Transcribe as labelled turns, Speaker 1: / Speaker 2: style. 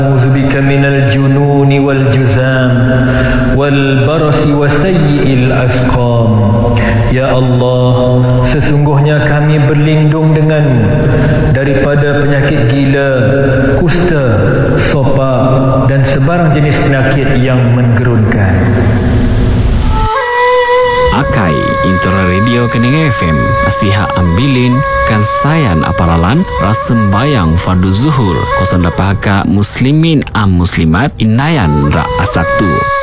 Speaker 1: أعوذ بك من الجنون والجذام والبرص وسيء الأسقام. Ya Allah, sesungguhnya kami berlindung denganmu daripada penyakit gila, kusta, sopak dan sebarang jenis penyakit yang menggerunkan.
Speaker 2: Akai Intera Radio Kening FM Nasihat Ambilin Kansayan Aparalan Rasembayang Fardu Zuhur Kosong Dapahaka Muslimin Muslimat Inayan Ra Asatu